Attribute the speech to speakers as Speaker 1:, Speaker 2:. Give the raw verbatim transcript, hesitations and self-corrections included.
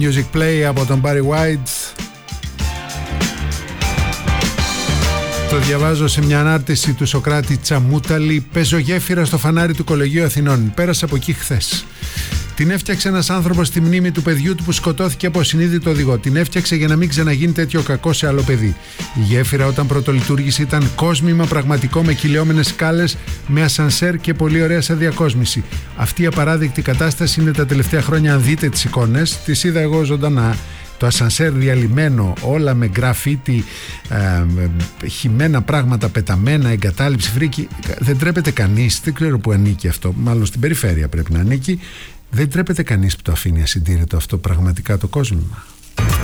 Speaker 1: Music Play από τον Barry White. Το διαβάζω σε μια ανάρτηση του Σωκράτη Τσαμούταλη. Παίζω γέφυρα στο φανάρι του Κολεγίου Αθηνών. Πέρασα από εκεί χθες. Την έφτιαξε ένας άνθρωπος στη μνήμη του παιδιού του που σκοτώθηκε από ασυνείδητο οδηγό. Την έφτιαξε για να μην ξαναγίνει τέτοιο κακό σε άλλο παιδί. Η γέφυρα όταν πρωτολειτουργήσε ήταν κόσμημα πραγματικό με κυλιόμενες σκάλες, με ασανσέρ και πολύ ωραία σαν διακόσμηση. Αυτή η απαράδεκτη κατάσταση είναι τα τελευταία χρόνια. Αν δείτε τις εικόνες, τις είδα εγώ ζωντανά. Το ασανσέρ διαλυμένο, όλα με γκραφίτι, ε, χυμένα πράγματα, πεταμένα, εγκατάλειψη, φρίκη. Δεν τρέπεται κανείς, δεν ξέρω που ανήκει αυτό, μάλλον στην περιφέρεια πρέπει να ανήκει. Δεν τρέπεται κανείς που το αφήνει ασυντήρητο αυτό πραγματικά το κόσμημα.